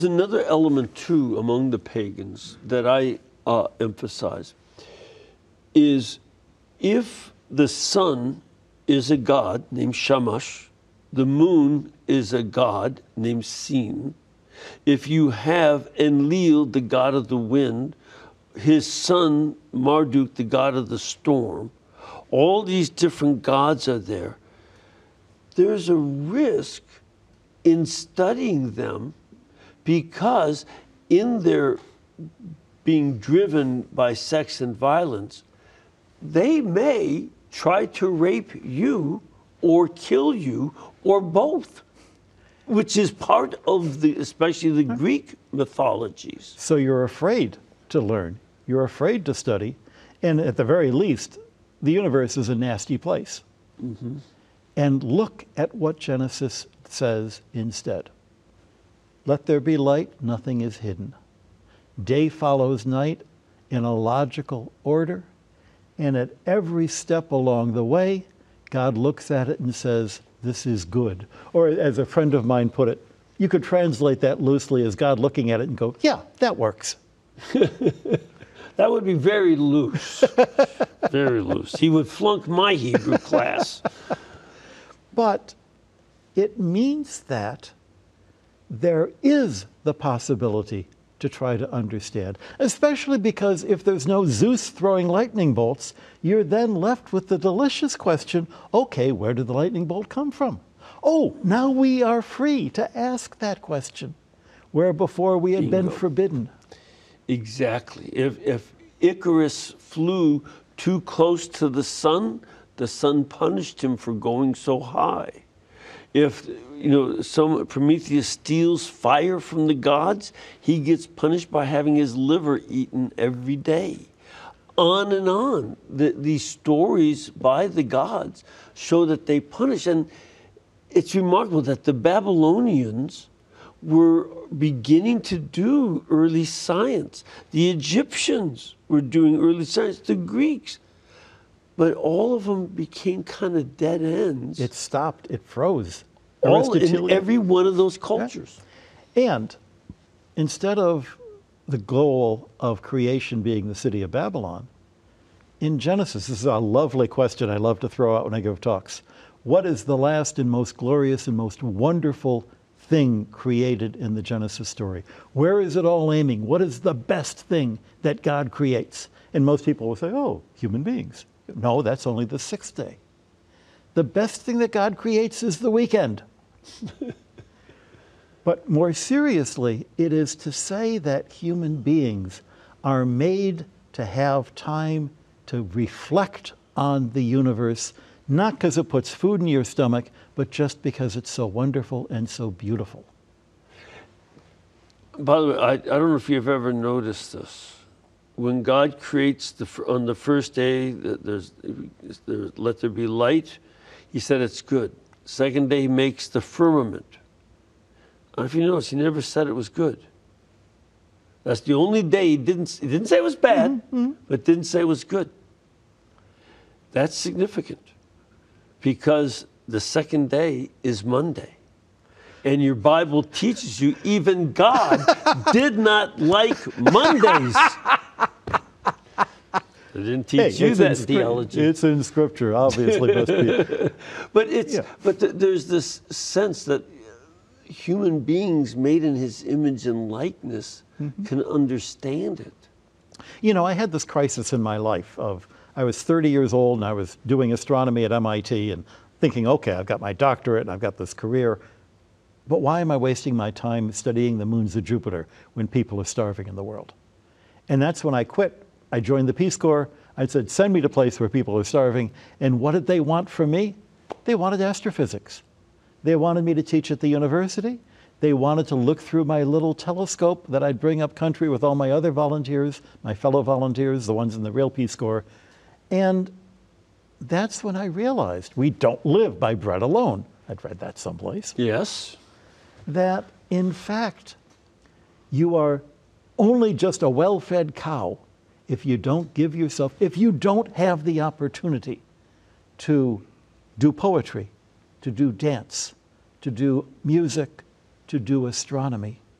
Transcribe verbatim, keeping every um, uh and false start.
Another element, too, among the pagans that I uh, emphasize is if the sun is a god named Shamash, the moon is a god named Sin, if you have Enlil, the god of the wind, his son Marduk, the god of the storm, all these different gods are there, there's a risk in studying them because in their being driven by sex and violence, they may try to rape you or kill you or both, which is part of the, especially the Greek mythologies. So you're afraid to learn, you're afraid to study, and at the very least, the universe is a nasty place. Mm-hmm. And look at what Genesis says instead. Let there be light, nothing is hidden. Day follows night in a logical order, and at every step along the way, God looks at it and says, this is good. Or as a friend of mine put it, you could translate that loosely as God looking at it and go, yeah, that works. That would be very loose, very loose. He would flunk my Hebrew class. But it means that there is the possibility to try to understand, especially because if there's no Zeus throwing lightning bolts, you're then left with the delicious question, okay, where did the lightning bolt come from? Oh, now we are free to ask that question, where before we had Bingo. been forbidden. Exactly. If, if Icarus flew too close to the sun, the sun punished him for going so high. If, you know, some Prometheus steals fire from the gods, he gets punished by having his liver eaten every day. On and on. The, these stories by the gods show that they punish. And it's remarkable that the Babylonians were beginning to do early science. The Egyptians were doing early science, the Greeks. But all of them became kind of dead ends. It stopped, it froze. All in every one of those cultures. Yeah. And instead of the goal of creation being the city of Babylon, in Genesis, this is a lovely question I love to throw out when I give talks. What is the last and most glorious and most wonderful thing created in the Genesis story? Where is it all aiming? What is the best thing that God creates? And most people will say, oh, human beings. No, that's only the sixth day. The best thing that God creates is the weekend. But more seriously, it is to say that human beings are made to have time to reflect on the universe, not because it puts food in your stomach, but just because it's so wonderful and so beautiful. By the way, I, I don't know if you've ever noticed this. When God creates the, on the first day, there's, there's, let there be light, he said it's good. Second day, he makes the firmament. And if you notice, he never said it was good. That's the only day he didn't, he didn't say it was bad, mm-hmm. but didn't say it was good. That's significant because the second day is Monday. And your Bible teaches you even God did not like Mondays. They didn't teach hey, you that theology. It's in Scripture, obviously must be. But it's yeah. but th there's this sense that human beings made in his image and likeness mm-hmm. can understand it. You know, I had this crisis in my life of I was thirty years old and I was doing astronomy at M I T and thinking, okay, I've got my doctorate and I've got this career, but why am I wasting my time studying the moons of Jupiter when people are starving in the world? And that's when I quit. I joined the Peace Corps. I said, send me to a place where people are starving. And what did they want from me? They wanted astrophysics. They wanted me to teach at the university. They wanted to look through my little telescope that I'd bring up country with all my other volunteers, my fellow volunteers, the ones in the real Peace Corps. And that's when I realized we don't live by bread alone. I'd read that someplace. Yes. That, in fact, you are only just a well-fed cow if you don't give yourself, if you don't have the opportunity to do poetry, to do dance, to do music, to do astronomy,